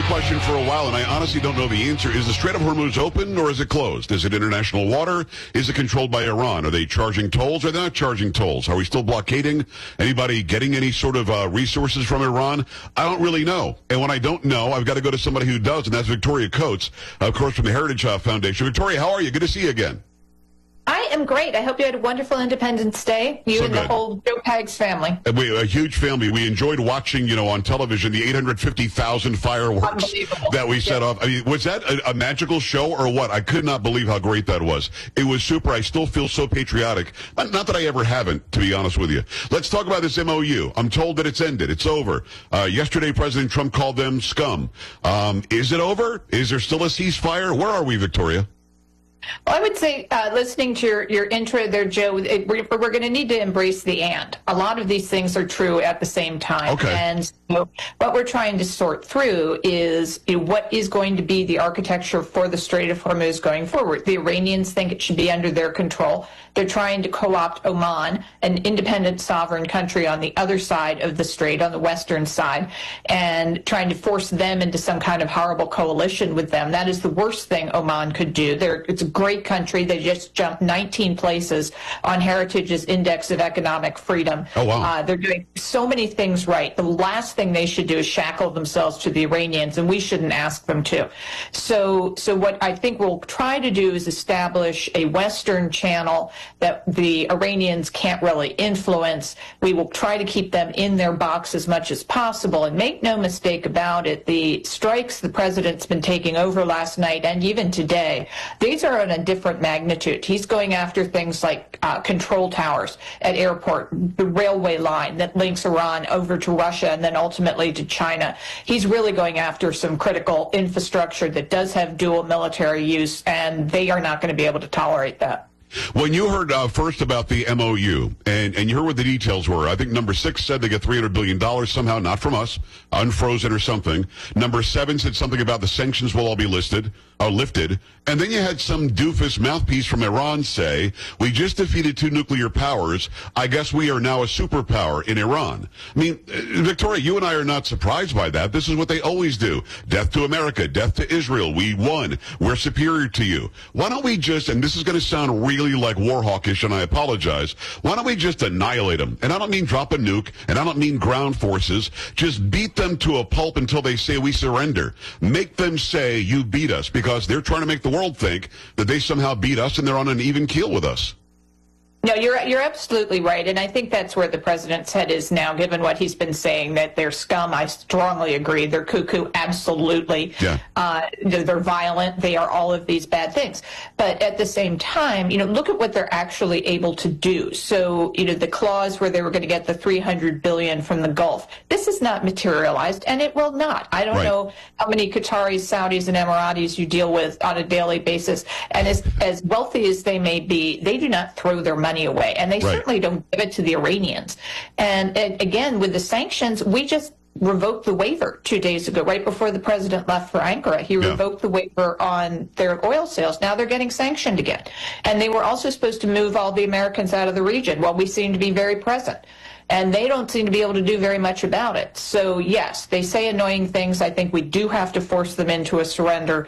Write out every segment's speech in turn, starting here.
the question for a while, and I honestly don't know the answer. Is the Strait of Hormuz open or is it closed? Is it international water? Is it controlled by Iran? Are they charging tolls or are they not charging tolls? Are we still blockading? Anybody getting any sort of resources from Iran? I don't really know. And when I don't know, I've got to go to somebody who does, and that's Victoria Coates, of course, from the Heritage Foundation. Victoria, how are you? Good to see you again. I am great. I hope you had a wonderful Independence Day, you and the whole Joe Pags family. A huge family. We enjoyed watching, on television, the 850,000 fireworks that we set off. I mean, was that a magical show or what? I could not believe how great that was. It was super. I still feel so patriotic. Not that I ever haven't, to be honest with you. Let's talk about this MOU. I'm told that it's ended. It's over. Yesterday, President Trump called them scum. Is it over? Is there still a ceasefire? Where are we, Victoria? Well, I would say, listening to your intro there, Joe, we're going to need to embrace the and. A lot of these things are true at the same time. Okay. And so what we're trying to sort through is what is going to be the architecture for the Strait of Hormuz going forward. The Iranians think it should be under their control. They're trying to co-opt Oman, an independent sovereign country on the other side of the strait, on the western side, and trying to force them into some kind of horrible coalition with them. That is the worst thing Oman could do. It's a great country. They just jumped 19 places on Heritage's Index of Economic Freedom. Oh, wow. They're doing so many things right. The last thing they should do is shackle themselves to the Iranians, and we shouldn't ask them to. So what I think we'll try to do is establish a Western channel that the Iranians can't really influence. We will try to keep them in their box as much as possible. And make no mistake about it, the strikes the president's been taking over last night and even today, these are on a different magnitude. He's going after things like control towers at airport, the railway line that links Iran over to Russia and then ultimately to China. He's really going after some critical infrastructure that does have dual military use, and they are not going to be able to tolerate that. When you heard first about the MOU, and you heard what the details were, I think number 6 said they get $300 billion somehow, not from us, unfrozen or something. Number 7 said something about the sanctions will all be lifted. And then you had some doofus mouthpiece from Iran say, we just defeated 2 nuclear powers. I guess we are now a superpower in Iran. I mean, Victoria, you and I are not surprised by that. This is what they always do. Death to America, death to Israel. We won. We're superior to you. Why don't we just, and this is going to sound really like war hawkish, and I apologize, why don't we just annihilate them? And I don't mean drop a nuke, and I don't mean ground forces. Just beat them to a pulp until they say we surrender. Make them say you beat us, because they're trying to make the world think that they somehow beat us and they're on an even keel with us. No, you're absolutely right, and I think that's where the president's head is now, given what he's been saying, that they're scum. I strongly agree. They're cuckoo, absolutely. Yeah. They're violent. They are all of these bad things. But at the same time, look at what they're actually able to do. So, the clause where they were going to get the $300 billion from the Gulf, this is not materialized, and it will not. I don't know how many Qataris, Saudis, and Emiratis you deal with on a daily basis, and as wealthy as they may be, they do not throw their money away, and they certainly don't give it to the Iranians. And again, with the sanctions, we just revoked the waiver 2 days ago, right before the president left for Ankara. He revoked the waiver on their oil sales. Now they're getting sanctioned again. And they were also supposed to move all the Americans out of the region. Well, we seem to be very present. And they don't seem to be able to do very much about it. So, yes, they say annoying things. I think we do have to force them into a surrender.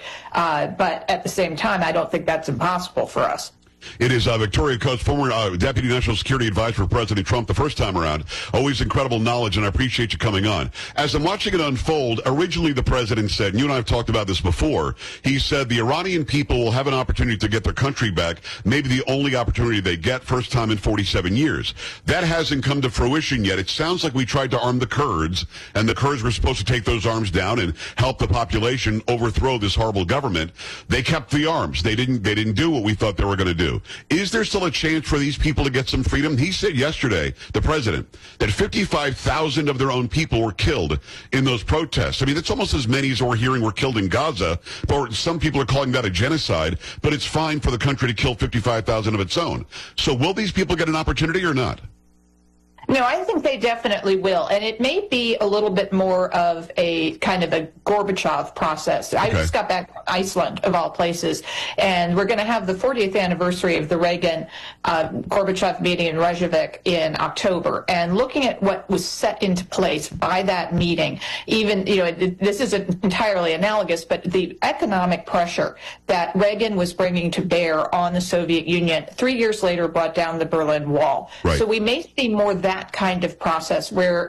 But at the same time, I don't think that's impossible for us. It is Victoria Coates, former Deputy National Security Advisor for President Trump the first time around. Always incredible knowledge, and I appreciate you coming on. As I'm watching it unfold, originally the president said, and you and I have talked about this before, he said the Iranian people will have an opportunity to get their country back, maybe the only opportunity they get, first time in 47 years. That hasn't come to fruition yet. It sounds like we tried to arm the Kurds, and the Kurds were supposed to take those arms down and help the population overthrow this horrible government. They kept the arms. They didn't do what we thought they were going to do. Is there still a chance for these people to get some freedom? He said yesterday, the president, that 55,000 of their own people were killed in those protests. I mean, it's almost as many as we're hearing were killed in Gaza, or some people are calling that a genocide, but it's fine for the country to kill 55,000 of its own. So will these people get an opportunity or not? No, I think they definitely will. And it may be a little bit more of a kind of a Gorbachev process. I just got back from Iceland, of all places, and we're going to have the 40th anniversary of the Reagan-Gorbachev meeting in Reykjavik in October. And looking at what was set into place by that meeting, even, this isn't entirely analogous, but the economic pressure that Reagan was bringing to bear on the Soviet Union 3 years later brought down the Berlin Wall. Right. So we may see more that kind of process where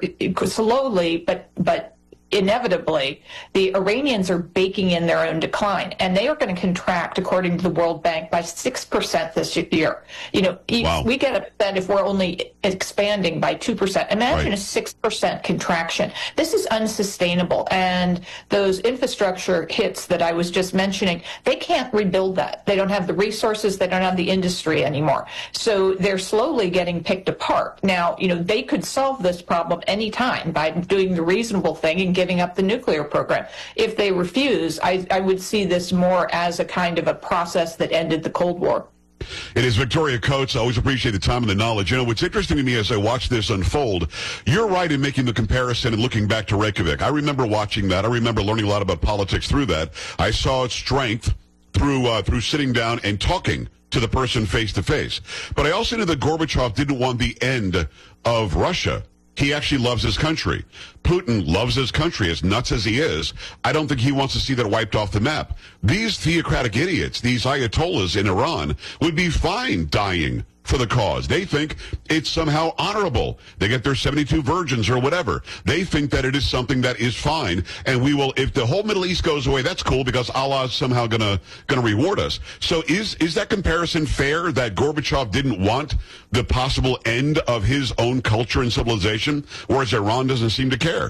slowly but inevitably the Iranians are baking in their own decline, and they are going to contract, according to the World Bank, by 6% this year. Wow. We get upset if we're only expanding by 2%. Imagine a 6% contraction. This is unsustainable, and those infrastructure hits that I was just mentioning, they can't rebuild that. They don't have the resources, they don't have the industry anymore. So they're slowly getting picked apart. Now, they could solve this problem anytime by doing the reasonable thing and giving up the nuclear program. If they refuse, I would see this more as a kind of a process that ended the Cold War. It is Victoria Coates. I always appreciate the time and the knowledge. What's interesting to me as I watch this unfold, you're right in making the comparison and looking back to Reykjavik. I remember watching that. I remember learning a lot about politics through that. I saw its strength through sitting down and talking to the person face to face. But I also knew that Gorbachev didn't want the end of Russia. He actually loves his country. Putin loves his country, as nuts as he is. I don't think he wants to see that wiped off the map. These theocratic idiots, these ayatollahs in Iran, would be fine dying for the cause. They think it's somehow honorable. They get their 72 virgins or whatever. They think that it is something that is fine, and we will, if the whole Middle East goes away, that's cool because Allah is somehow gonna reward us. So is that comparison fair, that Gorbachev didn't want the possible end of his own culture and civilization, whereas Iran doesn't seem to care?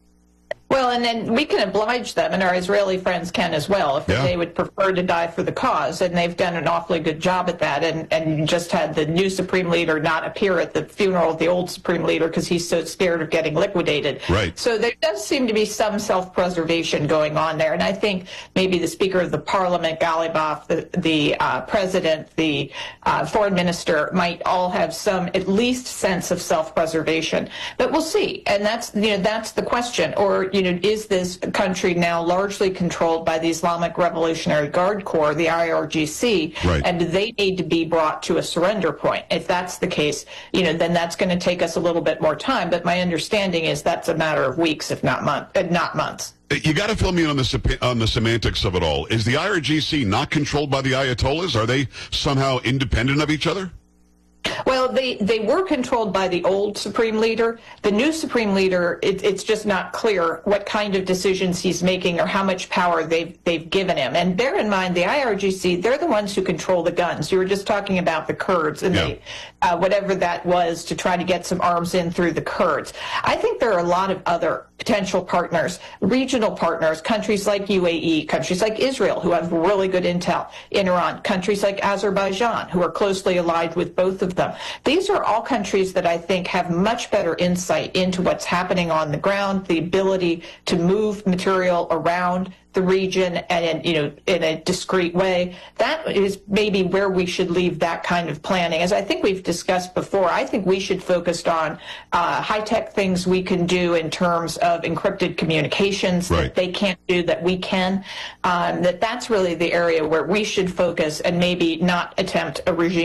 Well, and then we can oblige them, and our Israeli friends can as well, if they would prefer to die for the cause. And they've done an awfully good job at that. And just had the new Supreme Leader not appear at the funeral of the old Supreme Leader because he's so scared of getting liquidated. Right. So there does seem to be some self-preservation going on there. And I think maybe the Speaker of the Parliament, Galibaf, the President, the Foreign Minister might all have some at least sense of self-preservation. But we'll see. And that's the question. Or, is this country now largely controlled by the Islamic Revolutionary Guard Corps, the IRGC, and do they need to be brought to a surrender point? If that's the case, then that's going to take us a little bit more time. But my understanding is that's a matter of weeks, if not months. You got to fill me in on the semantics of it all. Is the IRGC not controlled by the Ayatollahs? Are they somehow independent of each other? Well, they were controlled by the old Supreme Leader. The new Supreme Leader, it's just not clear what kind of decisions he's making or how much power they've given him. And bear in mind, the IRGC, they're the ones who control the guns. You were just talking about the Kurds and whatever that was to try to get some arms in through the Kurds. I think there are a lot of other potential partners, regional partners, countries like UAE, countries like Israel, who have really good intel in Iran, countries like Azerbaijan, who are closely allied with both of them. These are all countries that I think have much better insight into what's happening on the ground, the ability to move material around the region and in a discreet way. That is maybe where we should leave that kind of planning. As I think we've discussed before, I think we should focus on high-tech things we can do in terms of encrypted communications that they can't do that we can. That's really the area where we should focus and maybe not attempt a regime